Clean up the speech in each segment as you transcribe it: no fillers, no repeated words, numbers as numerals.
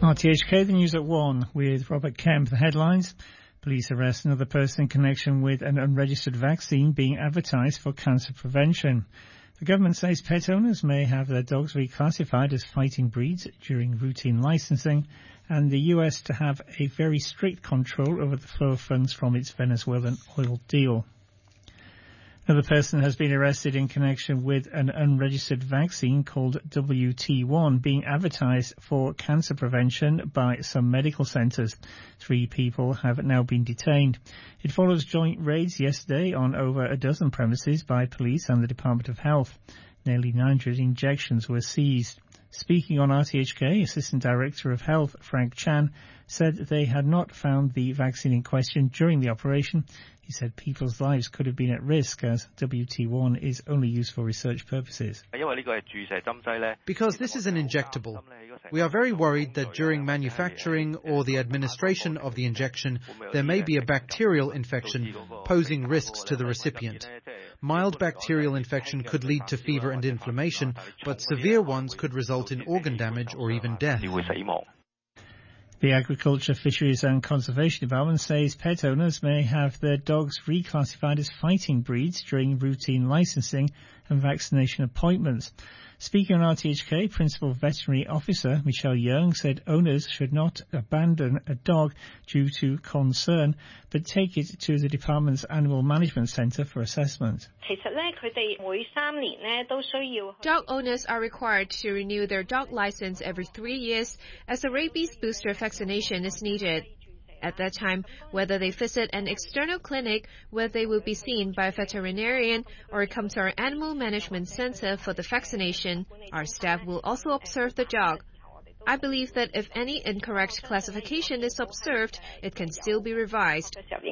RTHK, the news at 1 with Robert Kemp. The headlines. Police arrest another person in connection with an unregistered vaccine being advertised for cancer prevention. The government says pet owners may have their dogs reclassified as fighting breeds during routine licensing, and the US to have a very strict control over the flow of funds from its Venezuelan oil deal. Another person has been arrested in connection with an unregistered vaccine called WT1 being advertised for cancer prevention by some medical centres. 3 people have now been detained. It follows joint raids yesterday on over a dozen premises by police and the Department of Health. Nearly 900 injections were seized. Speaking on RTHK, Assistant Director of Health Frank Chan said they had not found the vaccine in question during the operation. He said people's lives could have been at risk as WT1 is only used for research purposes. Because this is an injectable, we are very worried that during manufacturing or the administration of the injection, there may be a bacterial infection posing risks to the recipient. Mild bacterial infection could lead to fever and inflammation, but severe ones could result in organ damage or even death. The Agriculture, Fisheries and Conservation Department says pet owners may have their dogs reclassified as fighting breeds during routine licensing and vaccination appointments. Speaking on RTHK, Principal Veterinary Officer Michelle Young said owners should not abandon a dog due to concern, but take it to the department's Animal Management Centre for assessment. Dog owners are required to renew their dog license every 3 years as a rabies booster vaccination is needed. At that time, whether they visit an external clinic where they will be seen by a veterinarian or come to our Animal Management Center for the vaccination, our staff will also observe the dog. I believe that if any incorrect classification is observed, it can still be revised.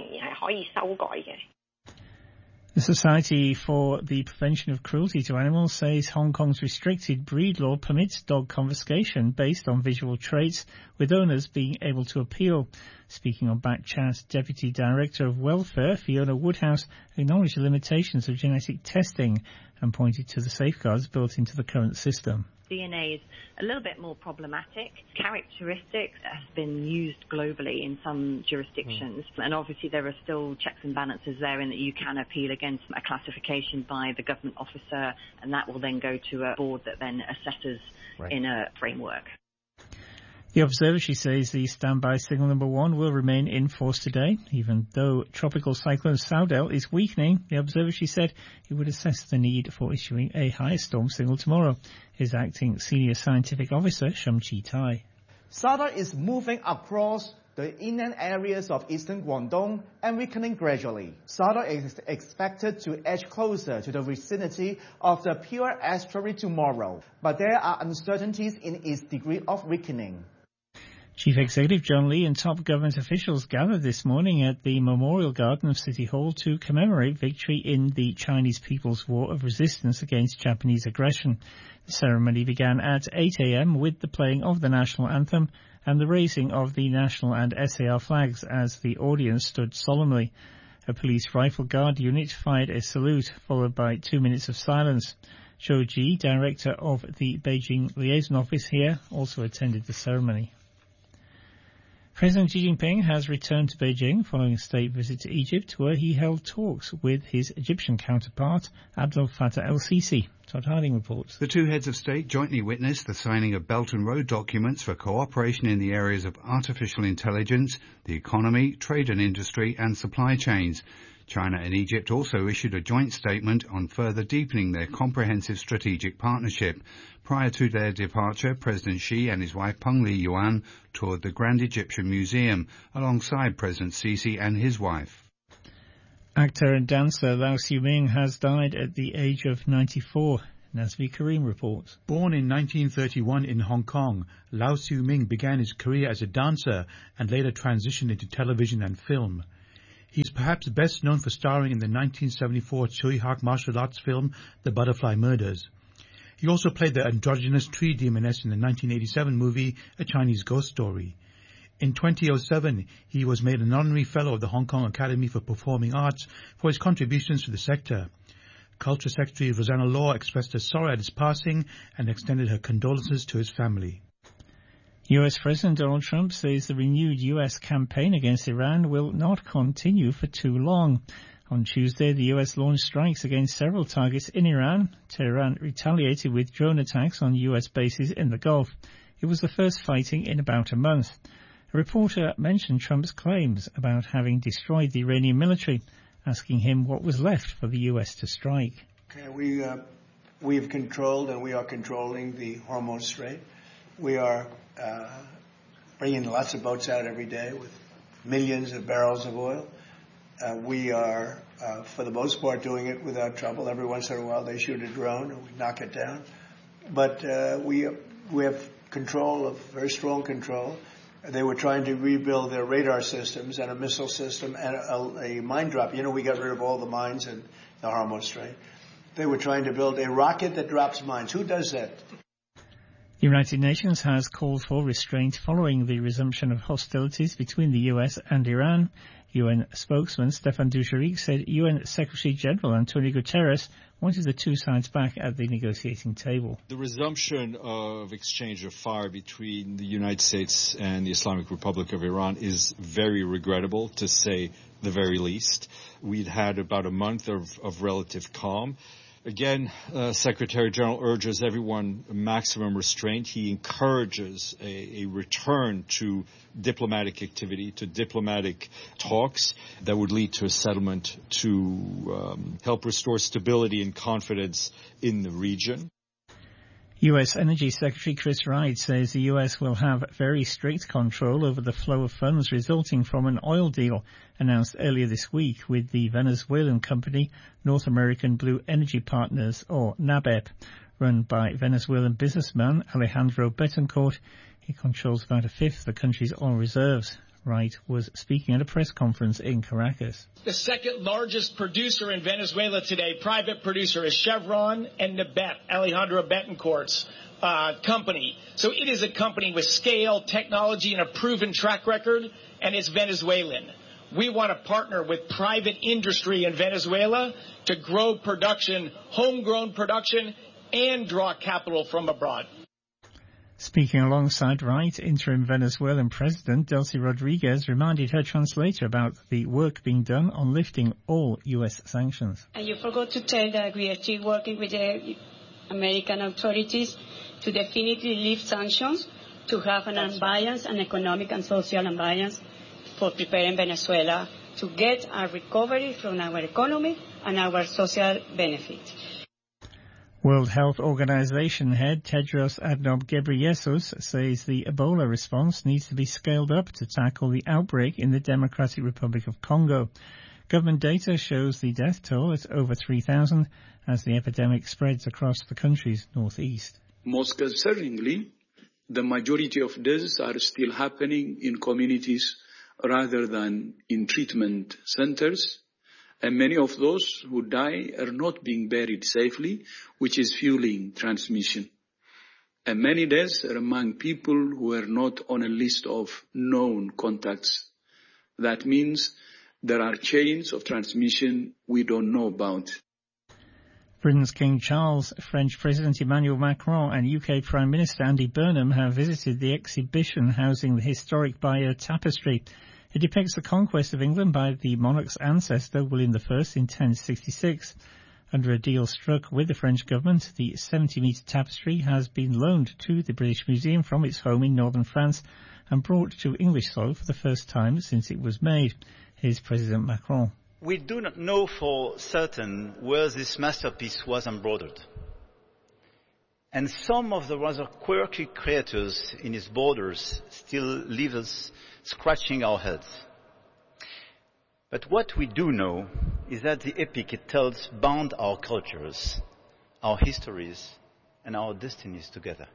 The Society for the Prevention of Cruelty to Animals says Hong Kong's restricted breed law permits dog confiscation based on visual traits, with owners being able to appeal. Speaking on Backchat, Deputy Director of Welfare Fiona Woodhouse acknowledged the limitations of genetic testing and pointed to the safeguards built into the current system. DNA is a little bit more problematic. Characteristics has been used globally in some jurisdictions, and obviously there are still checks and balances there in that you can appeal against a classification by the government officer, and that will then go to a board that then assesses in a framework. The observatory says the standby signal number 1 will remain in force today. Even though Tropical Cyclone Saudel is weakening, the observatory said it would assess the need for issuing a higher storm signal tomorrow. His acting senior scientific officer, Shum Chi Tai. Saudel is moving across the inland areas of eastern Guangdong and weakening gradually. Saudel is expected to edge closer to the vicinity of the Pure Estuary tomorrow, but there are uncertainties in its degree of weakening. Chief Executive John Lee and top government officials gathered this morning at the Memorial Garden of City Hall to commemorate victory in the Chinese People's War of Resistance against Japanese aggression. The ceremony began at 8 a.m. with the playing of the national anthem and the raising of the national and SAR flags as the audience stood solemnly. A police rifle guard unit fired a salute, followed by 2 minutes of silence. Zhou Ji, director of the Beijing Liaison Office here, also attended the ceremony. President Xi Jinping has returned to Beijing following a state visit to Egypt, where he held talks with his Egyptian counterpart, Abdel Fattah el-Sisi. Todd Harding reports. The two heads of state jointly witnessed the signing of Belt and Road documents for cooperation in the areas of artificial intelligence, the economy, trade and industry, and supply chains. China and Egypt also issued a joint statement on further deepening their comprehensive strategic partnership. Prior to their departure, President Xi and his wife Peng Liyuan toured the Grand Egyptian Museum alongside President Sisi and his wife. Actor and dancer Lau Siu-ming has died at the age of 94. Nazmi Karim reports. Born in 1931 in Hong Kong, Lau Siu-ming began his career as a dancer and later transitioned into television and film. He is perhaps best known for starring in the 1974 Tsui Hark martial arts film The Butterfly Murders. He also played the androgynous tree demoness in the 1987 movie A Chinese Ghost Story. In 2007, he was made an honorary fellow of the Hong Kong Academy for Performing Arts for his contributions to the sector. Culture Secretary Rosanna Law expressed her sorrow at his passing and extended her condolences to his family. US President Donald Trump says the renewed US campaign against Iran will not continue for too long. On Tuesday, the US launched strikes against several targets in Iran. Tehran retaliated with drone attacks on US bases in the Gulf. It was the first fighting in about a month. A reporter mentioned Trump's claims about having destroyed the Iranian military, asking him what was left for the US to strike. Okay, we've controlled and we are controlling the Hormuz Strait. We are bringing lots of boats out every day with millions of barrels of oil. We are, for the most part, doing it without trouble. Every once in a while they shoot a drone and we knock it down. But we have control, very strong control. They were trying to rebuild their radar systems and a missile system and a mine drop. You know, we got rid of all the mines in the Hormuz Strait. They were trying to build a rocket that drops mines. Who does that? The United Nations has called for restraint following the resumption of hostilities between the US and Iran. UN spokesman Stefan Dujarric said UN Secretary General Antonio Guterres wanted the two sides back at the negotiating table. The resumption of exchange of fire between the United States and the Islamic Republic of Iran is very regrettable, to say the very least. We'd had about a month of relative calm. Again, Secretary General urges everyone maximum restraint. He encourages a return to diplomatic activity, to diplomatic talks that would lead to a settlement to help restore stability and confidence in the region. U.S. Energy Secretary Chris Wright says the U.S. will have very strict control over the flow of funds resulting from an oil deal announced earlier this week with the Venezuelan company North American Blue Energy Partners, or NABEP, run by Venezuelan businessman Alejandro Betancourt. He controls about a fifth of the country's oil reserves. Wright was speaking at a press conference in Caracas. The second largest producer in Venezuela today, private producer, is Chevron and NABEP, Alejandro Betancourt's company. So it is a company with scale, technology, and a proven track record, and it's Venezuelan. We want to partner with private industry in Venezuela to grow production, homegrown production, and draw capital from abroad. Speaking alongside Wright, interim Venezuelan President Delcy Rodriguez reminded her translator about the work being done on lifting all U.S. sanctions. And you forgot to tell that we are still working with the American authorities to definitely lift sanctions, to have an unbiased and economic and social unbiased for preparing Venezuela to get a recovery from our economy and our social benefits. World Health Organization head Tedros Adhanom Ghebreyesus says the Ebola response needs to be scaled up to tackle the outbreak in the Democratic Republic of Congo. Government data shows the death toll at over 3,000 as the epidemic spreads across the country's northeast. Most concerningly, the majority of deaths are still happening in communities rather than in treatment centers. And many of those who die are not being buried safely, which is fueling transmission. And many deaths are among people who are not on a list of known contacts. That means there are chains of transmission we don't know about. Britain's King Charles, French President Emmanuel Macron and UK Prime Minister Andy Burnham have visited the exhibition housing the historic Bayeux Tapestry. It depicts the conquest of England by the monarch's ancestor, William I, in 1066. Under a deal struck with the French government, the 70-metre tapestry has been loaned to the British Museum from its home in northern France and brought to English soil for the first time since it was made. Here's President Macron. We do not know for certain where this masterpiece was embroidered. And some of the rather quirky creators in its borders still leave us scratching our heads. But what we do know is that the epic it tells bound our cultures, our histories, and our destinies together.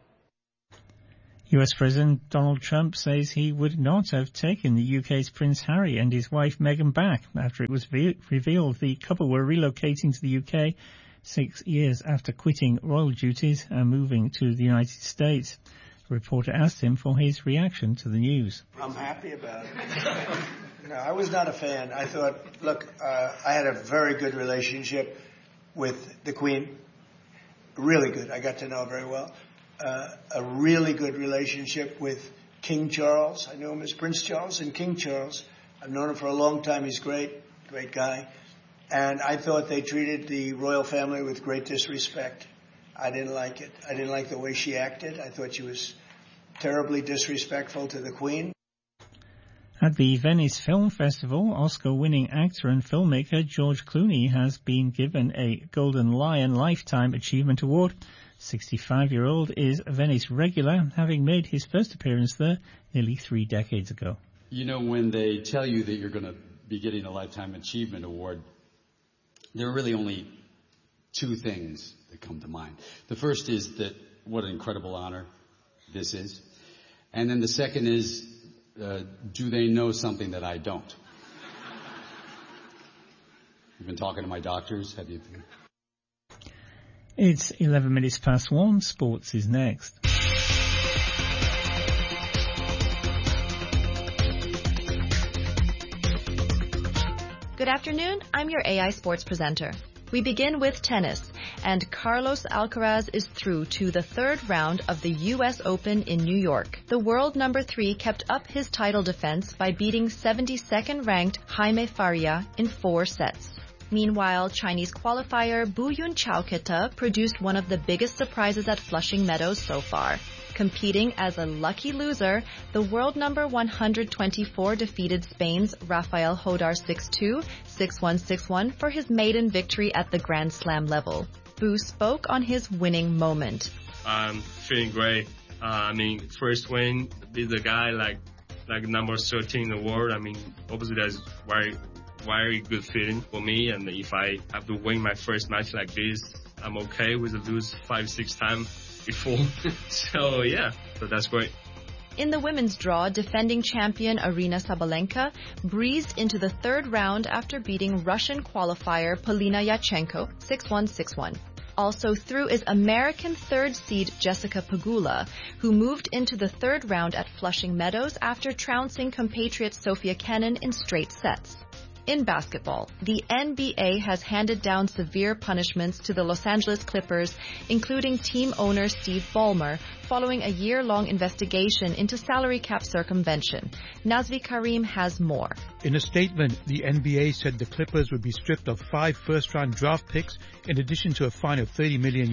US President Donald Trump says he would not have taken the UK's Prince Harry and his wife Meghan back after it was revealed the couple were relocating to the UK 6 years after quitting royal duties and moving to the United States. A reporter asked him for his reaction to the news. I'm happy about it. No, I was not a fan. I thought, look, I had a very good relationship with the Queen. Really good. I got to know her very well. a really good relationship with King Charles. I know him as Prince Charles and King Charles. I've known him for a long time. He's great guy. And I thought they treated the royal family with great disrespect. I didn't like it. I didn't like the way she acted. I thought she was terribly disrespectful to the Queen. At the Venice Film Festival, Oscar-winning actor and filmmaker George Clooney has been given a Golden Lion Lifetime Achievement Award. 65-year-old is a Venice regular, having made his first appearance there nearly 3 decades ago. You know, when they tell you that you're going to be getting a Lifetime Achievement Award, there are really only 2 things that come to mind. The first is that what an incredible honor this is. And then the second is, do they know something that I don't? You've been talking to my doctors, have you? It's 11 minutes past 1. Sports is next. Good afternoon, I'm your AI Sports presenter. We begin with tennis, and Carlos Alcaraz is through to the 3rd round of the U.S. Open in New York. The world number 3 kept up his title defense by beating 72nd-ranked Jaime Faria in 4 sets. Meanwhile, Chinese qualifier Buyun Chaoketa produced one of the biggest surprises at Flushing Meadows so far. Competing as a lucky loser, the world number 124 defeated Spain's Rafael Hodar 6-2, 6-1, 6-1 for his maiden victory at the Grand Slam level. Bu spoke on his winning moment. I'm feeling great. First win, beat the guy like number 13 in the world. Obviously that's very good feeling for me. And if I have to win my first match like this, I'm okay with the lose 5-6 times before. So that's great. In the women's draw, defending champion Aryna Sabalenka breezed into the 3rd round after beating Russian qualifier Polina Yachenko 6-1, 6-1. Also through is American 3rd seed Jessica Pegula, who moved into the 3rd round at Flushing Meadows after trouncing compatriot Sophia Kenin in straight sets. In basketball, the NBA has handed down severe punishments to the Los Angeles Clippers, including team owner Steve Ballmer, following a year-long investigation into salary cap circumvention. Nazvi Karim has more. In a statement, the NBA said the Clippers would be stripped of 5 first-round draft picks in addition to a fine of $30 million.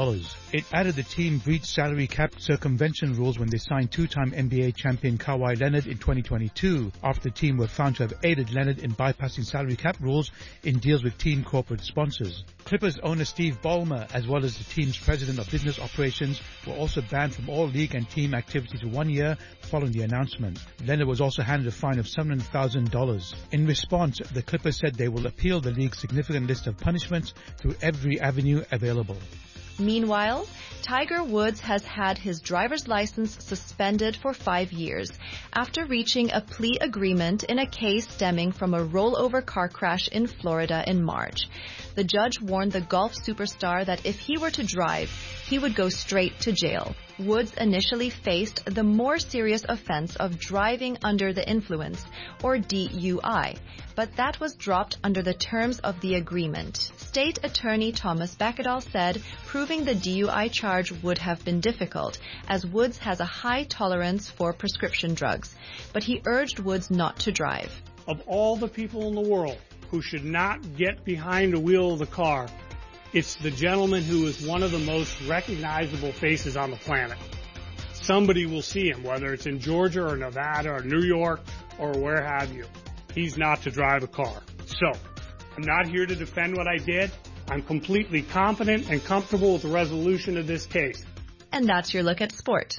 It added the team breached salary cap circumvention rules when they signed 2-time NBA champion Kawhi Leonard in 2022, after the team were found to have aided Leonard in bypassing salary cap rules in deals with team corporate sponsors. Clippers owner Steve Ballmer, as well as the team's president of business operations, were also banned from all league and team activities for 1 year following the announcement. Leonard was also handed a fine of $700,000. In response, the Clippers said they will appeal the league's significant list of punishments through every avenue available. Meanwhile, Tiger Woods has had his driver's license suspended for 5 years after reaching a plea agreement in a case stemming from a rollover car crash in Florida in March. The judge warned the golf superstar that if he were to drive, he would go straight to jail. Woods initially faced the more serious offense of driving under the influence, or DUI, but that was dropped under the terms of the agreement. State Attorney Thomas Bakkedal said proving the DUI charge would have been difficult, as Woods has a high tolerance for prescription drugs, but he urged Woods not to drive. Of all the people in the world who should not get behind the wheel of the car, it's the gentleman who is one of the most recognizable faces on the planet. Somebody will see him, whether it's in Georgia or Nevada or New York or where have you. He's not to drive a car. So, I'm not here to defend what I did. I'm completely confident and comfortable with the resolution of this case. And that's your look at sport.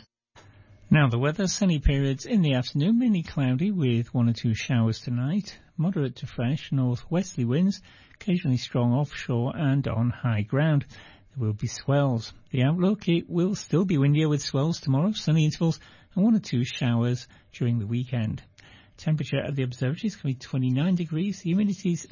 Now the weather, sunny periods in the afternoon, mainly cloudy with 1 or 2 showers tonight. Moderate to fresh northwesterly winds, occasionally strong offshore and on high ground. There will be swells. The outlook, it will still be windier with swells tomorrow, sunny intervals and 1 or 2 showers during the weekend. Temperature at the observatory is going to be 29 degrees. The humidity is